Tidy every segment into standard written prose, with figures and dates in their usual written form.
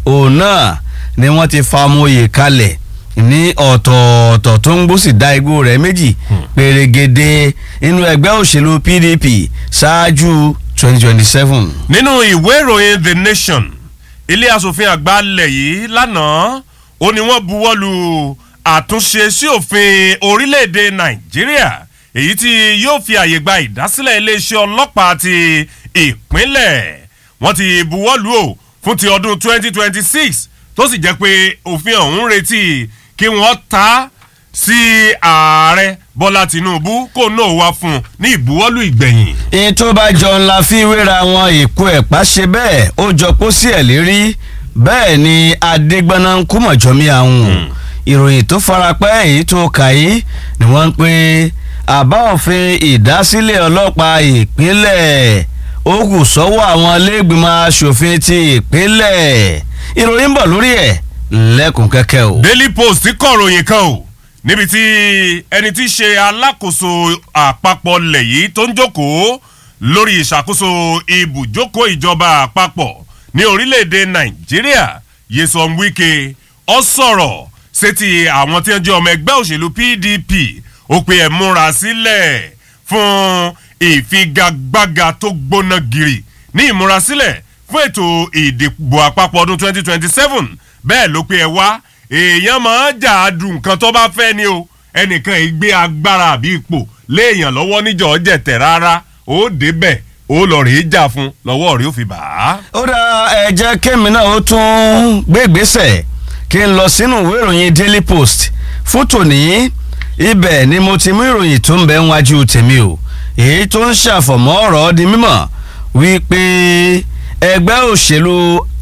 òun náà ni wọ́n ti fa ọmọ oyè kalẹ̀ ní ọ̀tọ̀ọ̀tọ̀ tó ń gbósì dá igbó rẹ̀ méjì pèrègèdè inú ẹgbẹ́ òṣèlú PDP ṣáájú 2027. nínú ìwé ìròyìn The Nation ilé asòfin àgbà ilẹ̀ yìí lánàá ó ní wọ́n buwọ́lu àtúnṣe sí òfin orílẹ̀-èdè Nàìjíríà èyí tí yóò fi àyè gba ìdásílẹ̀ iléeṣẹ́ ọlọ́pàá ti ìpínlẹ̀ wọ́n ti buwọ́lu o fún ti ọdún 2026 tó sì jẹ́ pé òfin ọ̀hún retí kí wọ́n ta sí ààrẹ Bọ́lá Tinubu kó náà wá fún un ní ìbuwọ́lù ìgbẹ̀yìn. ìyẹn tó bá jọ ńlá fi wéra wọn ìkó ẹ̀pá ṣe bẹ́ẹ̀ ó jọ pósí ẹ̀ lérí bẹ́ẹ̀ ni adégbọ́nà ń kú mọ̀jọ́mí àwọn ìròyìn tó farapẹ́ èyí tó kà yìí ni wọ́n ń pè àbá òfin ìdásílẹ̀ ọlọ́pàá ìpínlẹ̀ ó kù sọ́wọ́ àwọn iléègbìmọ̀ aṣòfin ti ìpínlẹ̀ ìròyìn ń bọ̀ lórí ẹ̀ lẹ́kùn kẹ́kẹ́ o. Daily Post kọ ròyìn kan o níbi tí ẹni tí í ṣe alákòóso àpapọ̀ lẹ̀ yìí tó ń jókòó lórí ìṣàkóso ibùjókòó ìjọba àpapọ̀ ní orílẹ̀-èdè Nàìjíríà Nyesom Wike ó sọ̀rọ̀ sétí àwọn tí wọ́n jẹ́ ọmọ ẹgbẹ́ òṣèlú PDP ó pe ẹ̀ múra sílẹ̀ fún ìfigagbága tó gbóná giri ní ìmúrasílẹ̀ fún ètò ìdìbò àpapọ̀ ọdún 2027 bẹ́ẹ̀ ló pe ẹ wá èèyàn máa jà á dùn nǹkan tó bá fẹ́ ni o ẹnìkan ìgbé agbára àbí ipò léèyàn lọ́wọ́ níjọ́ jẹ̀tẹ̀ rárá ó débẹ̀ ó lọ rèé jà fún lọ́wọ́ rí ó fi bà á. ó dá ẹ jẹ́ kémi náà ó tún gbé ìgbésẹ̀ kí n lọ sínú ìwé ìròyìn Daily Post fún tòní ibẹ̀ ni mo ti mú ìròyìn tó ń bẹ níwájú tèmi o èyí tó ń ṣàfọ̀mọ́ ọ̀rọ̀ di mímọ̀ wípé ẹgbẹ́ òṣèlú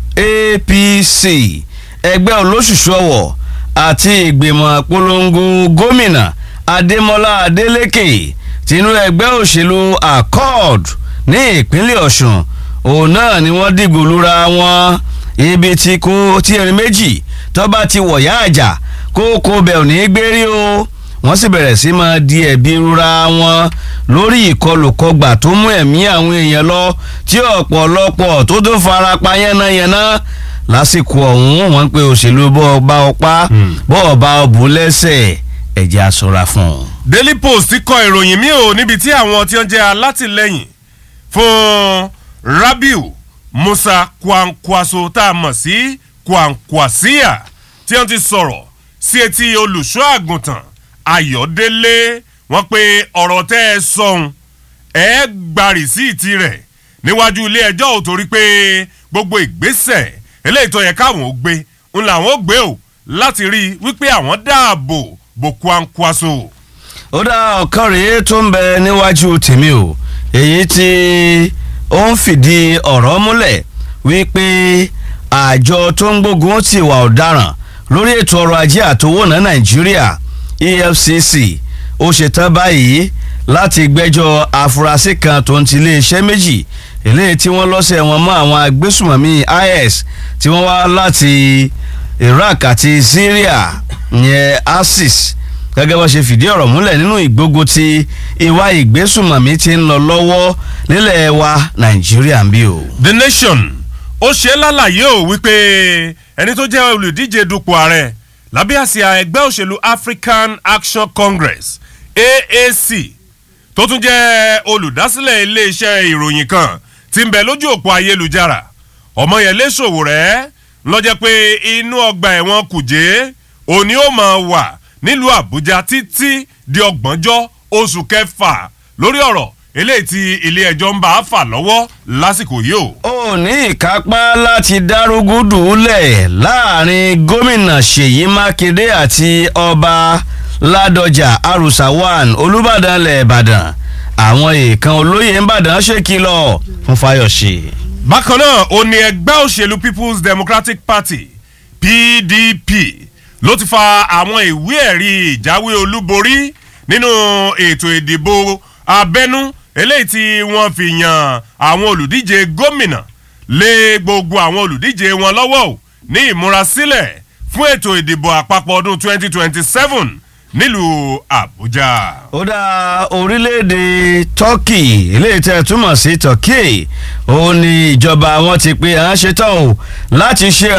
APC ẹgbẹ́ olóṣùṣù ọ̀wọ̀ àti ìgbìmọ̀ polongo gómìnà Adémọ́lá Adélékè tinú ẹgbẹ́ òṣèlú Accord ní ìpínlẹ̀ Ọ̀ṣun òun náà ni wọ́n dìgbò lura wọn ibi tí kò tí ẹni méjì tó bá ti wọ̀yá àjà kókó bẹ̀ ò ní gbérí o wọ́n sì bẹ̀rẹ̀ sí máa di ẹ̀bi rúra wọn lórí ìkọlùkọgbà tó mú ẹ̀mí àwọn èèyàn lọ tí ọ̀pọ̀lọpọ̀ tó tó fara pa yánnayànna lásìkò ọ̀hún wọ́n pe òṣèlú bọ́ọ̀bá ọpá bọ́ọ̀bá ọbù lẹ́sẹ̀ ẹ̀jẹ̀ aṣọra fún un. Daily Post kọ ìròyìn mi ò níbi tí àwọn tí wọ́n jẹ́ alátìlẹ́yìn fún Rabiu Musa Kwankwaso tá a mọ̀ sí Kwankwasia tí wọ́n ti sọ̀rọ̀ sí etí olùṣọ́ àgùntàn Ayọ̀délé wọ́n pe ọ̀rọ̀ tẹ́ ẹ sọ̀hún ẹ gba rìsíìtì rẹ̀ níwájú ilé ẹjọ́ ò torí pé gbogbo ìgbésẹ̀ eléyìí tó yẹ káwọn ò gbé ń làwọn ò gbé o láti rí i wípé àwọn dáàbò bò Kwankwaso. ó dá ọ̀kan rèé tó ń bẹ níwájú tèmi o èyí tí ó ń fìdí ọ̀rọ̀ múlẹ̀ wípé àjọ tó ń gbógun ti ìwà ọ̀daràn lórí ètò ọrọ̀ ajé àtowóná Nàìjíríà EFCC ó ṣetán báyìí láti gbẹ́jọ́ afurasí kan tó ń ti iléeṣẹ́ méjì eléyìí tí wọ́n lọ́sẹ̀ wọn mọ́ àwọn agbésùmọ̀mí IS tí wọ́n wá láti Iraq àti Syria yẹn ISIS gẹ́gẹ́ bó ṣe fìdí ọ̀rọ̀ múlẹ̀ nínú ìgbógun ti ìwà ìgbésùmọ̀mí tí ń lọ lọ́wọ́ nílẹ̀ wa Nàìjíríà ń bí o. The Nation ó ṣe lálàyé o wípé ẹni tó jẹ́ olùdíje dupò ààrẹ lábẹ́ àsíá ẹgbẹ́ òṣèlú African Action Congress AAC tó tún jẹ́ olùdásílẹ̀ iléeṣẹ́ ìròyìn kan tí ń bẹ lójú òpó ayélujára Ọmọyẹlé Sowore ló jẹ́ pé inú ọgbà ẹ̀wọ̀n Kùjé òní ó máa wà nílùú Àbújá títí di 30 oṣù kẹfà lórí ọ̀rọ̀ eléyìí tí ilé ẹjọ́ ń bá a fà lọ́wọ́ lásìkò yìí o. ó ní ìkápá láti dárúgúdù lẹ̀ láàrin gómìnà Ṣèyí Mákindé àti ọba Ládọjà Arúsáwán Olúbàdàn ilẹ̀ Ìbàdàn àwọn èèkàn olóyè Ìbàdàn ṣèkìlọ̀ fún Fáyọ̀ṣe. bákan náà ó ní ẹgbẹ́ òṣèlú People's Democratic Party PDP ló ti fa àwọn ìwé ẹ̀rí ìjáwé olúborí nínú ètò ìdìbò abẹ́nú eléyìí tí wọ́n fi yan àwọn olùdíje gómìnà lé gbogbo àwọn olùdíje wọn lọ́wọ́ ní ìmúrasílẹ̀ fún ètò ìdìbò àpapọ̀ ọdún 2027 nílùú Àbújá. ó dá orílẹ̀-èdè Turkey eléyìí tẹ́ túmọ̀ sí Turkey ó ní ìjọba wọn ti pé à ń ṣetán o láti ṣe